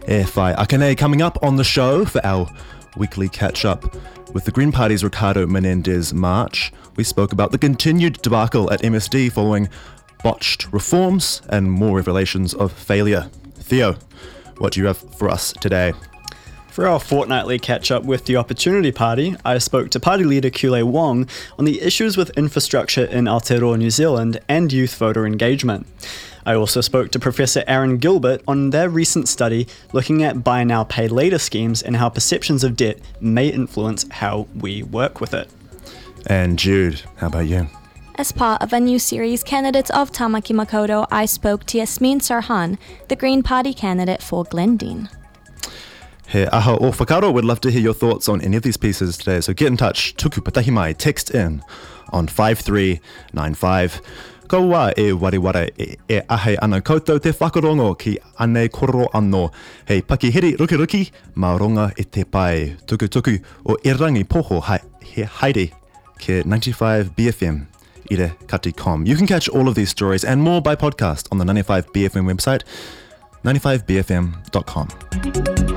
E whai akane coming up on the show for our weekly catch-up. With the Green Party's Ricardo Menendez march, we spoke about the continued debacle at MSD following botched reforms and more revelations of failure. Theo, what do you have for us today? For our fortnightly catch-up with the Opportunity Party, I spoke to party leader Kule Wong on the issues with infrastructure in Aotearoa, New Zealand and youth voter engagement. I also spoke to Professor Aaron Gilbert on their recent study looking at buy now, pay later schemes and how perceptions of debt may influence how we work with it. And Jude, how about you? As part of a new series, Candidates of Tamaki Makaurau, I spoke to Yasmin Sarhan, the Green Party candidate for Glendine. He aha o whakaro, would love to hear your thoughts on any of these pieces today, so get in touch. Tuku patahi mai, text in on 5395. Ko wā e wariwara e ahe ana koutou te whakarongo ki ane kororo anō. Hei pakihiri ruki mā ronga e te pai tuku o e rangi poho he haere ke 95 BFM ire kati.com. You can catch all of these stories and more by podcast on the 95 BFM website, 95bfm.com.